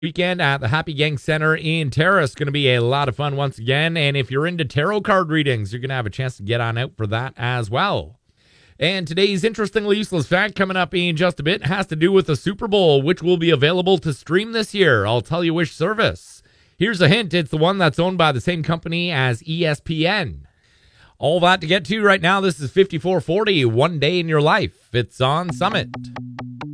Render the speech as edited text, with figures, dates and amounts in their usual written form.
Weekend at the Happy Gang Center in Terrace. Going to be a lot of fun once again. And if you're into tarot card readings, you're going to have a chance to get on out for that as well. And today's interestingly useless fact coming up in just a bit has to do with the Super Bowl, which will be available to stream this year. I'll tell you which service. Here's a hint. It's the one that's owned by the same company as ESPN. All that to get to right now. This is 5440, One Day in Your Life. It's on Summit.